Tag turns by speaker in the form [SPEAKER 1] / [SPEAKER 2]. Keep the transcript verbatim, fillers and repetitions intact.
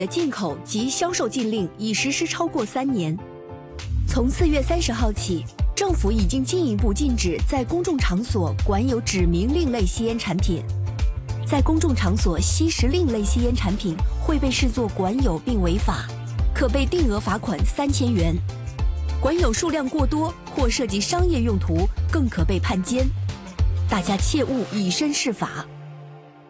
[SPEAKER 1] 的进口及销售禁令已实施超过三年。从四月三十号起，政府已经进一步禁止在公众场所管有指明另类吸烟产品。在公众场所吸食另类吸烟产品会被视作管有并违法，可被定额罚款三千元。管有数量过多或涉及商业用途，更可被判监。大家切勿以身试法。